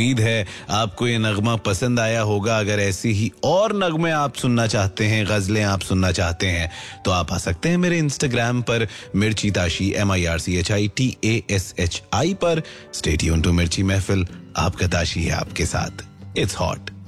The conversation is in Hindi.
उम्मीद है आपको ये नगमा पसंद आया होगा। अगर ऐसी ही और नगमे आप सुनना चाहते हैं, गजलें आप सुनना चाहते हैं, तो आप आ सकते हैं मेरे इंस्टाग्राम पर मिर्ची ताशी MIRCHITASHI पर। स्टे ट्यून्ड टू मिर्ची महफिल, आपका ताशी है आपके साथ। It's hot.